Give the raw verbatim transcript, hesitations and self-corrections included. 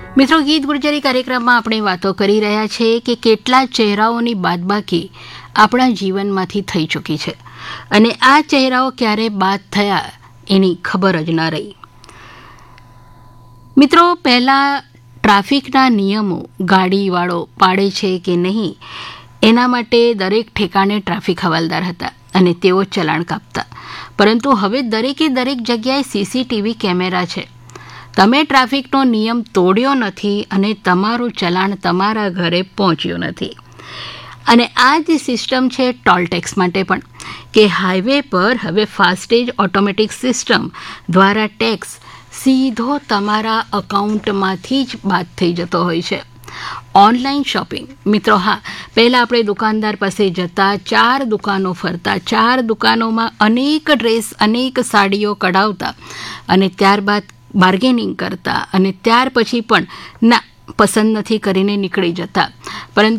મિત્રો, ગીત ગુર્જરી કાર્યક્રમમાં આપણે વાતો કરી રહ્યા છીએ કે કેટલા ચહેરાઓની બાદબાકી આપણા જીવનમાંથી થઈ ચૂકી છે અને આ ચહેરાઓ ક્યારે બાદ થયા એની ખબર જ ન રહી. મિત્રો, પહેલાં ટ્રાફિકના નિયમો ગાડીવાળો પાડે છે કે નહીં એના માટે દરેક ઠેકાણે ટ્રાફિક હવાલદાર હતા અને તેઓ ચલાણ કાપતા. પરંતુ હવે દરેકે દરેક જગ્યાએ સીસીટીવી કેમેરા છે. તમે ટ્રાફિકનો નિયમ તોડ્યો નથી અને તમારું ચલાણ તમારા ઘરે પહોંચ્યું નથી. અને આ જ સિસ્ટમ છે ટોલ ટેક્સ માટે પણ, કે હાઈવે પર હવે ફાસ્ટેજ ઓટોમેટિક સિસ્ટમ દ્વારા ટેક્સ સીધો તમારા અકાઉન્ટમાંથી જ બાદ થઈ જતો હોય છે. ઓનલાઈન શોપિંગ, મિત્રો, હા, પહેલાં આપણે દુકાનદાર પાસે જતા, ચાર દુકાનો ફરતા, ચાર દુકાનોમાં અનેક ડ્રેસ, અનેક સાડીઓ કઢાવતા અને ત્યારબાદ બાર્ગેનિંગ કરતા અને ત્યાર પછી પણ ના પસંદ નથી કરીને નીકળી જતા. પરંતુ